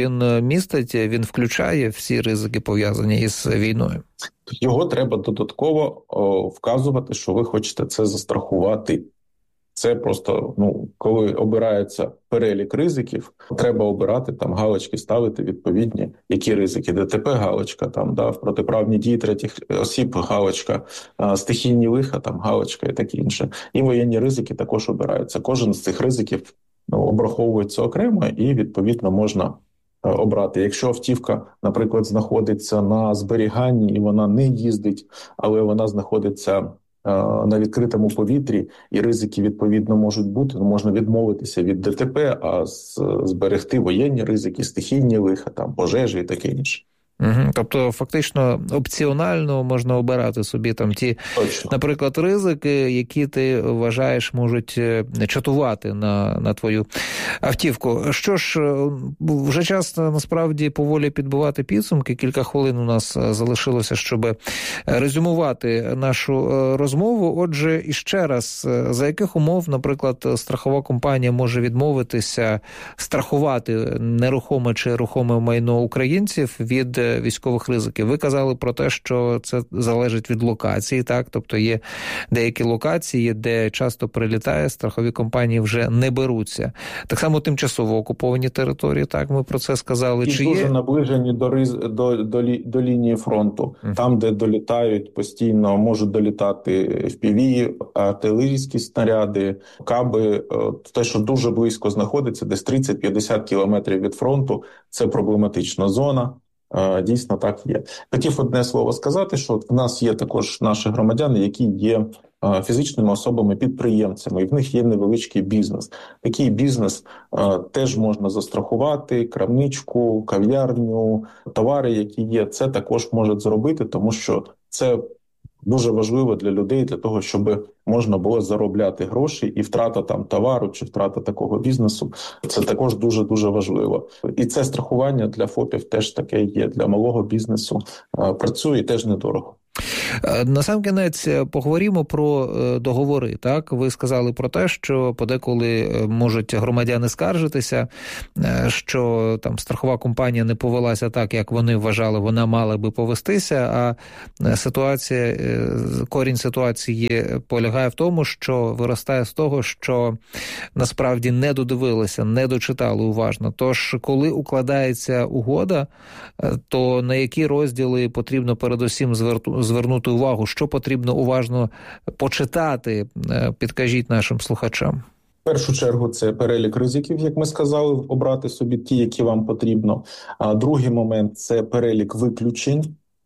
він включає всі ризики, пов'язані із війною? Його треба додатково вказувати, що ви хочете це застрахувати. Це просто, коли обирається перелік ризиків, треба обирати, галочки ставити відповідні, які ризики. ДТП галочка, в протиправні дії третіх осіб галочка, стихійні лиха, галочка і таке інше. І воєнні ризики також обираються. Кожен з цих ризиків обраховується окремо і, відповідно, можна обрати. Якщо автівка, наприклад, знаходиться на зберіганні і вона не їздить, але вона знаходиться на відкритому повітрі і ризики, відповідно, можуть бути, то можна відмовитися від ДТП, а зберегти воєнні ризики, стихійні лиха, пожежі і таке інше. Тобто, фактично, опціонально можна обирати собі там ті, наприклад, ризики, які ти вважаєш можуть чатувати на твою автівку. Що ж, вже час, насправді, поволі підбивати підсумки. Кілька хвилин у нас залишилося, щоб резюмувати нашу розмову. Отже, іще раз, за яких умов, наприклад, страхова компанія може відмовитися страхувати нерухоме чи рухоме майно українців від військових ризиків? Ви казали про те, що це залежить від локації, так? Тобто є деякі локації, де часто прилітає, страхові компанії вже не беруться. Так само тимчасово окуповані території, так, ми про це сказали. І дуже наближені до лінії фронту. Там, де долітають постійно, можуть долітати FPV, артилерійські снаряди, каби. Те, що дуже близько знаходиться, десь 30-50 кілометрів від фронту, це проблематична зона. Дійсно, так є. Хотів одне слово сказати, що в нас є також наші громадяни, які є фізичними особами-підприємцями, і в них є невеличкий бізнес. Такий бізнес теж можна застрахувати, крамничку, кав'ярню, товари, які є, це також можуть зробити, тому що це дуже важливо для людей, для того, щоб можна було заробляти гроші, і втрата там товару чи втрата такого бізнесу – це також дуже-дуже важливо. І це страхування для ФОПів теж таке є, для малого бізнесу. Працює і теж недорого. Насамкінець поговоримо про договори. Так, ви сказали про те, що подеколи можуть громадяни скаржитися, що там страхова компанія не повелася так, як вони вважали, вона мала би повестися, а корінь ситуації полягає в тому, що виростає з того, що насправді не додивилися, не дочитали уважно. Тож, коли укладається угода, то на які розділи потрібно передусім звернути увагу, що потрібно уважно почитати, підкажіть нашим слухачам. В першу чергу це перелік ризиків, як ми сказали, обрати собі ті, які вам потрібно. А другий момент – це перелік виключень,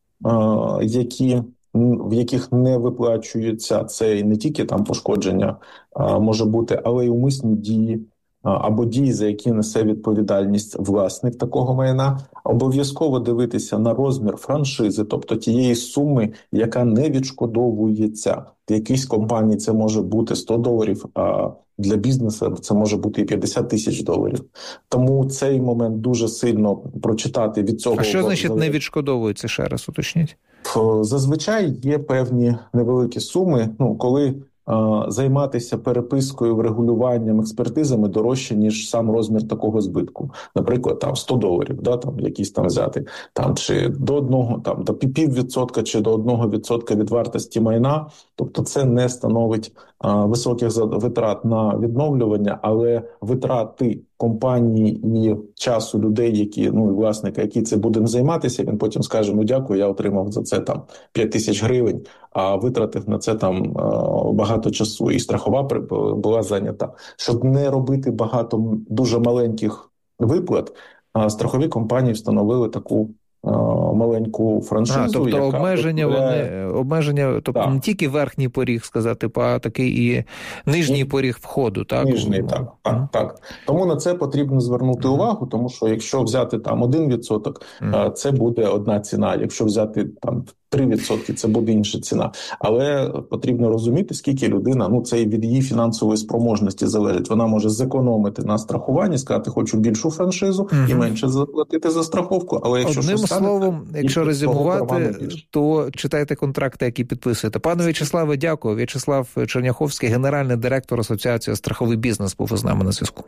в яких не виплачується, це не тільки там пошкодження може бути, але й умисні дії, або дії, за які несе відповідальність власник такого майна. Обов'язково дивитися на розмір франшизи, тобто тієї суми, яка не відшкодовується. В якійсь компанії це може бути $100, а для бізнесу це може бути і $50,000. Тому цей момент дуже сильно прочитати від цього. А що значить не відшкодовується, ще раз уточніть? Зазвичай є певні невеликі суми, коли займатися перепискою, врегулюванням, експертизами дорожче, ніж сам розмір такого збитку. Наприклад, там $100, там якісь там взяти, там чи до 0,5% чи до 1% від вартості майна. Тобто це не становить високих витрат на відновлювання, але витрати компанії і часу людей, які, власника, які це будемо займатися, він потім скаже, дякую, я отримав за це там 5,000 гривень, а витратив на це там багато часу, і страхова була зайнята. Щоб не робити багато дуже маленьких виплат, страхові компанії встановили таку маленьку франшизу. Тобто обмеження, тобто не тільки верхній поріг, сказати, а такий і нижній поріг входу, так? Нижній, так. Тому на це потрібно звернути увагу, тому що якщо взяти там 1%, це буде одна ціна, якщо взяти там 3%, це буде інша ціна. Але потрібно розуміти, скільки людина, це і від її фінансової спроможності залежить. Вона може зекономити на страхуванні, сказати, хочу більшу франшизу і менше заплатити за страховку. Але якщо одним словом, якщо резюмувати, то читайте контракти, які підписуєте. Пане В'ячеславе, дякую. В'ячеслав Черняховський, генеральний директор Асоціації страховий бізнес, був із нами на зв'язку.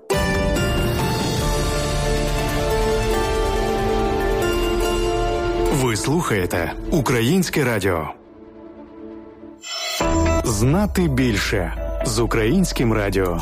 Ви слухаєте Українське радіо. Знати більше з Українським радіо.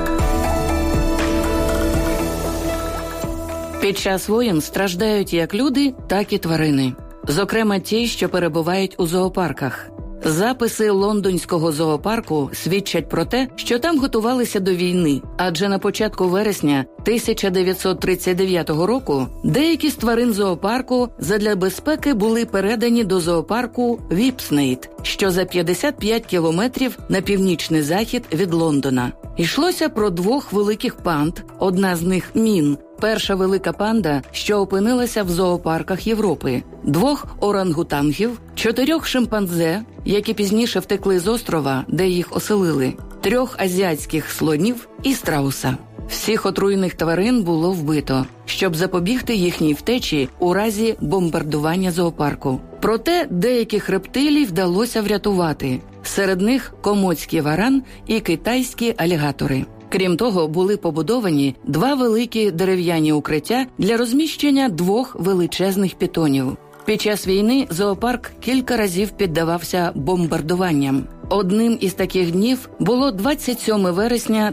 Під час воєн страждають як люди, так і тварини. Зокрема, ті, що перебувають у зоопарках. Записи лондонського зоопарку свідчать про те, що там готувалися до війни, адже на початку вересня 1939 року деякі з тварин зоопарку задля безпеки були передані до зоопарку Віпснейт, що за 55 кілометрів на північний захід від Лондона. Йшлося про 2 великих панд, одна з них Мін, Перша велика панда, що опинилася в зоопарках Європи, 2 орангутангів, 4 шимпанзе, які пізніше втекли з острова, де їх оселили, 3 азіатських слонів і страуса. Всіх отруйних тварин було вбито, щоб запобігти їхній втечі у разі бомбардування зоопарку. Проте деяких рептилій вдалося врятувати. Серед них комодський варан і китайські алігатори. Крім того, були побудовані 2 великі дерев'яні укриття для розміщення 2 величезних пітонів. Під час війни зоопарк кілька разів піддавався бомбардуванням. Одним із таких днів було 27 вересня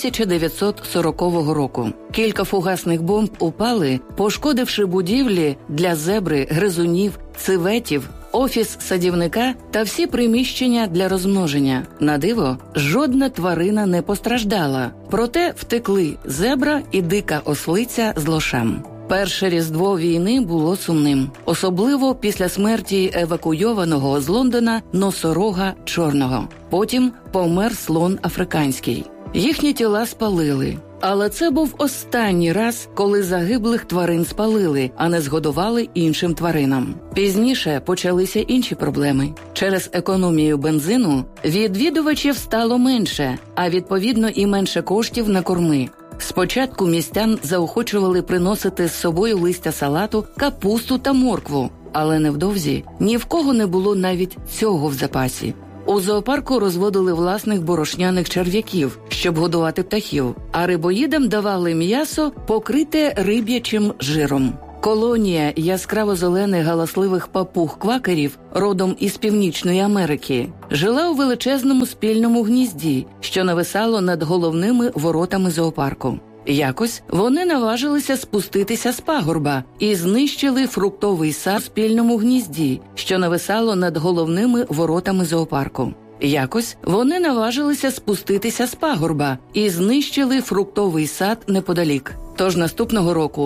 1940 року. Кілька фугасних бомб упали, пошкодивши будівлі для зебри, гризунів, civetів, офіс садівника та всі приміщення для розмноження. На диво, жодна тварина не постраждала. Проте втекли зебра і дика ослиця з лошам. Перше Різдво війни було сумним, особливо після смерті евакуйованого з Лондона носорога чорного. Потім помер слон африканський. Їхні тіла спалили. Але це був останній раз, коли загиблих тварин спалили, а не згодували іншим тваринам. Пізніше почалися інші проблеми. Через економію бензину відвідувачів стало менше, а відповідно і менше коштів на корми. Спочатку містян заохочували приносити з собою листя салату, капусту та моркву, але невдовзі ні в кого не було навіть цього в запасі. У зоопарку розводили власних борошняних черв'яків, щоб годувати птахів, а рибоїдам давали м'ясо, покрите риб'ячим жиром. Колонія яскраво-зелених галасливих папуг-квакерів, родом із Північної Америки, жила у величезному спільному гнізді, що нависало над головними воротами зоопарку. Якось вони наважилися спуститися з пагорба і знищили фруктовий сад у спільному гнізді, що нависало над головними воротами зоопарку. Якось вони наважилися спуститися з пагорба і знищили фруктовий сад неподалік. Тож наступного року